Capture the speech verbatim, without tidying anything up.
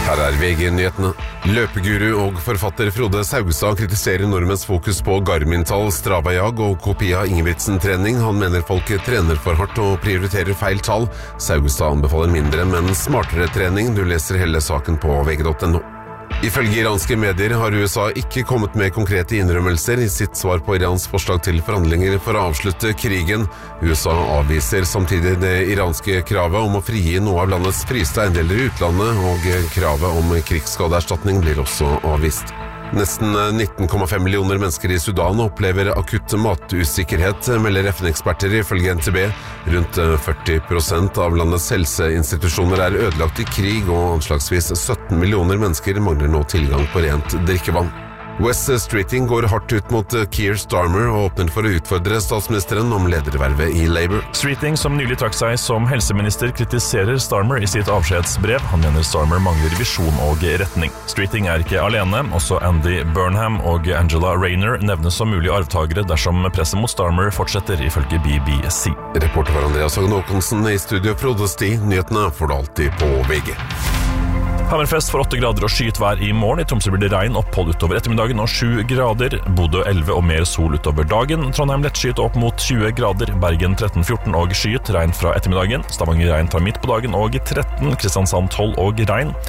Her er V G-nyhetene. Løpeguru og forfatter Frode Saugstad kritiserer nordmenns fokus på Garmin-tall, Strava-jag og kopi av Ingebrigtsen-trening. Han mener folk trener for hardt og prioriterer feil tall. Saugstad anbefaler mindre, men smartere trening. Du leser hele saken på V G punktum no. Ifølge iranske medier har U S A ikke kommet med konkrete innrømmelser i sitt svar på Irans forslag til forhandlinger for å avslutte krigen. U S A avviser samtidig det iranske kravet om å frigi noe av landets fryste eiendeler i utlandet, og kravet om krigsskadeerstatning blir også avvist. Nesten nitten komma fem millioner mennesker i Sudan opplever akutt matusikkerhet, melder F N-eksperter ifølge N T B. Rundt førti prosent av landets helseinstitusjoner er ødelagt i krig, og anslagsvis sytten millioner mennesker mangler nå tilgang på rent drikkevann. West Streeting går hardt ut mot Keir Starmer og åpner for å utfordre statsministeren om ledervervet i Labour. Streeting, som nylig trakk seg som helseminister, kritiserer Starmer i sitt avskjedsbrev. Han mener Starmer mangler visjon og retning. Streeting er ikke alene. Også Andy Burnham og Angela Rayner nevnes som mulige arvtagere dersom presset mot Starmer fortsetter, ifølge B B C. Reporter var Andreas Hagen Håkonsen. I studio Frode Sti. Nyhetene får du alltid på V G. Hammerfest for åtte grader og skyet vær i morgen. I Tromsø blir det regn, opphold utover ettermiddagen og sju grader. Bodø elleve og mer sol utover dagen. Trondheim lettskyet opp mot tjue grader. Bergen tretten fjorten og skyet, regn fra ettermiddagen. Stavanger regn fra midt på dagen og tretten. Kristiansand tolv og regn.